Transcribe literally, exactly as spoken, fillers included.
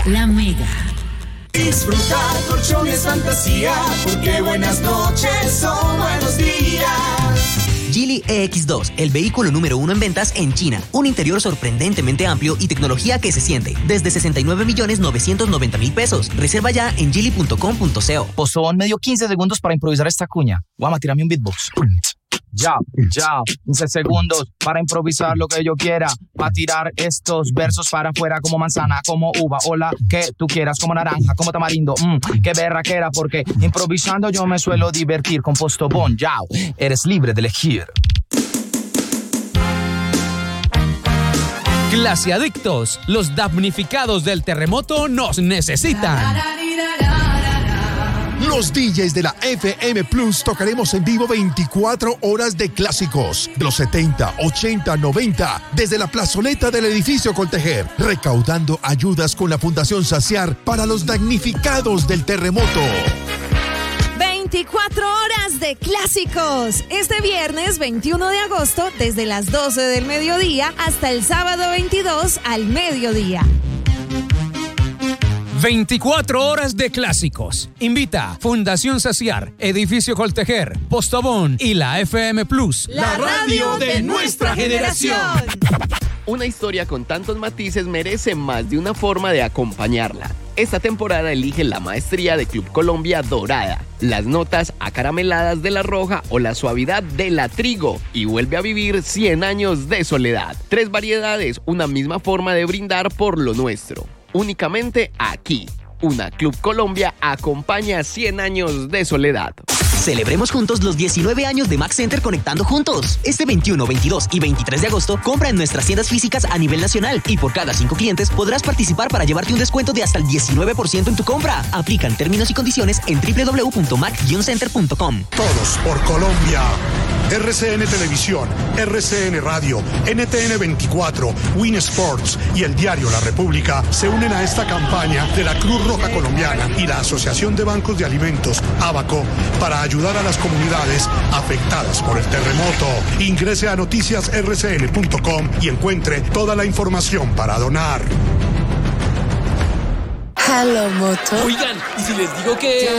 La Mega. Disfrutar colchones fantasía, porque buenas noches son buenos días. Geely E X dos, el vehículo número uno en ventas en China. Un interior sorprendentemente amplio y tecnología que se siente. Desde sesenta y nueve millones novecientos noventa mil pesos. Reserva ya en geely punto com punto co. Postobón me dio quince segundos para improvisar esta cuña. Guama, tírame un beatbox. Ya, ya, quince segundos para improvisar lo que yo quiera, para tirar estos versos para afuera como manzana, como uva, o la que tú quieras, como naranja, como tamarindo, mmm, qué berraquera, porque improvisando yo me suelo divertir. Con Postobón, ya, eres libre de elegir. Glaciadictos, los damnificados del terremoto nos necesitan. Los D Js de la F M Plus tocaremos en vivo veinticuatro horas de clásicos de los setenta, ochenta, noventa desde la plazoleta del edificio Coltejer, recaudando ayudas con la Fundación Saciar para los damnificados del terremoto. veinticuatro horas de clásicos. Este viernes veintiuno de agosto desde las doce del mediodía hasta el sábado veintidós al mediodía. veinticuatro horas de clásicos. Invita Fundación Saciar, Edificio Coltejer, Postobón y la F M Plus. La radio de nuestra generación. Una historia con tantos matices merece más de una forma de acompañarla. Esta temporada elige la maestría de Club Colombia Dorada, las notas acarameladas de la Roja o la suavidad de la Trigo, y vuelve a vivir cien años de soledad. Tres variedades, una misma forma de brindar por lo nuestro. Únicamente aquí, una Club Colombia acompaña cien años de soledad. Celebremos juntos los diecinueve años de Max Center conectando juntos. Este veintiuno, veintidós y veintitrés de agosto, compra en nuestras tiendas físicas a nivel nacional y por cada cinco clientes podrás participar para llevarte un descuento de hasta el diecinueve por ciento en tu compra. Aplican términos y condiciones en doble u doble u doble u punto mac guion center punto com. Todos por Colombia. R C N Televisión, R C N Radio, N T N veinticuatro, Win Sports y el diario La República se unen a esta campaña de la Cruz Roja Colombiana y la Asociación de Bancos de Alimentos, ABACO, para ayudar a las comunidades afectadas por el terremoto. Ingrese a noticias r c n punto com y encuentre toda la información para donar. Hello, Moto. Oigan, ¿y si les digo que...